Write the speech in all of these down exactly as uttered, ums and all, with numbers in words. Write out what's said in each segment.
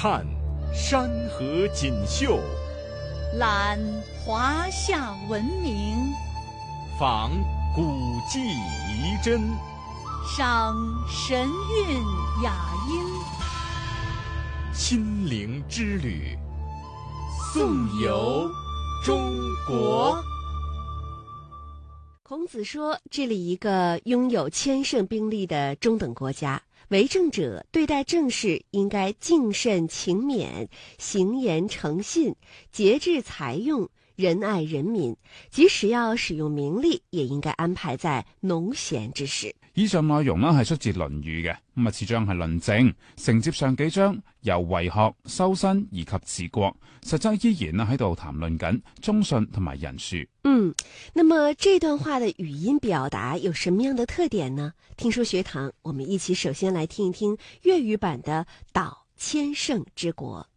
看山河锦绣， 览华夏文明， 访古迹遗珍， 赏神韵雅音。 心灵之旅，颂游中国。 孔子说，治理一个拥有千乘兵力的中等国家，为政者对待政事应该敬慎勤勉，行言诚信，节制财用，仁爱人民，即使要使用名利，也應該安排在農閒之時。 以上內容呢係出自《論語》嘅，咁啊次章係論政，承接上幾章由為學、修身以及治國，實際依然呢喺度談論緊忠信同埋仁恕。 嗯，那麼這段話的語音表達有什麼樣的特點呢？聽說學堂，我們一起首先來聽一聽粵語版的《導千乘之國》。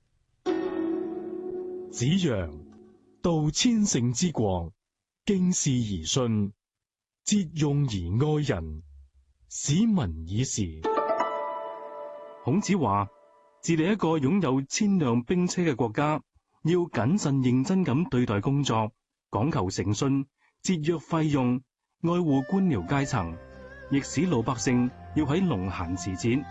子曰：道千乘之國，敬事而信，節用而愛人，使民以時。孔子話，治理一個擁有千輛兵車嘅國家，要謹慎認真咁對待工作，講求誠信，節約費用，愛護官僚階層，亦使老百姓要喺農閒時節。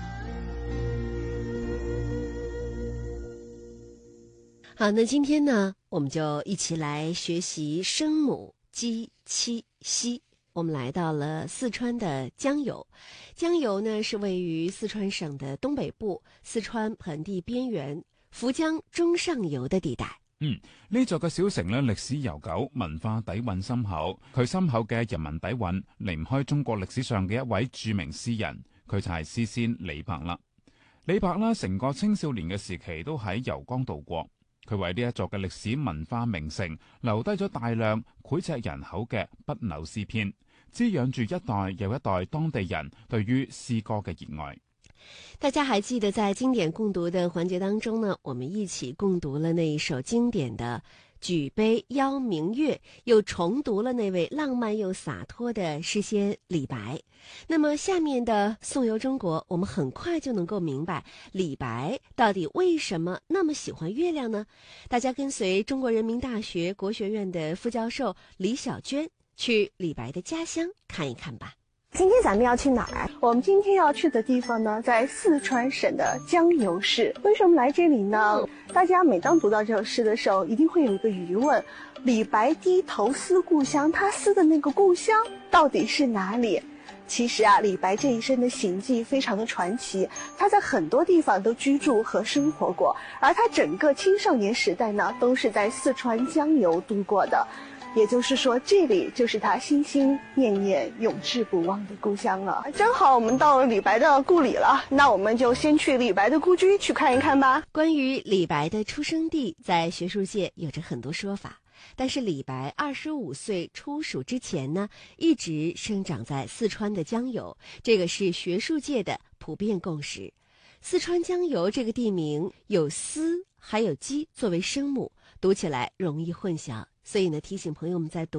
好，那今天呢，我們就一起來學習聲母雞七夕。我們來到了四川的江油，江油呢是位於四川省的東北部，四川盆地邊緣，涪江中上游的地帶。 嗯，呢座嘅小城呢，歷史悠久，文化底蘊深厚。佢深厚嘅人文底蘊，離唔開中國歷史上嘅一位著名詩人，佢就係詩仙李白啦。李白啦，成個青少年嘅時期都喺油江度過。佢為呢一座嘅歷史文化名城留低咗大量膾炙人口嘅不朽詩篇，滋養住一代又一代當地人對於詩歌嘅熱愛。 大家還記得在經典共讀的環節當中呢，我們一起共讀了那一首經典的舉杯邀明月，又重讀了那位浪漫又灑脫的詩仙李白。那麼下面的頌遊中國，我們很快就能夠明白李白到底為什麼那麼喜歡月亮呢？大家跟隨中國人民大學國學院的副教授李小娟去李白的家鄉看一看吧。 今天咱們要去哪兒？我們今天要去的地方呢，在四川省的江油市。為什麼來這裏呢？大家每當讀到這首詩的時候，一定會有一個疑問：李白低頭思故鄉，他思的那個故鄉到底是哪裏？其實啊，李白這一生的行跡非常的傳奇，他在很多地方都居住和生活過，而他整個青少年時代呢，都是在四川江油度過的。也就是說，這裏就是他心心念念、永志不忘的故鄉了。正好我們到了李白的故里了，那我們就先去李白的故居去看一看吧。 關於李白的出生地，在學術界有着很多說法，但是李白二十五歲出蜀之前呢，一直生長在四川的江油，這個是學術界的普遍共識。四川江油這個地名有思還有雞作為聲母，讀起來容易混淆。所以呢，提醒朋友們在讀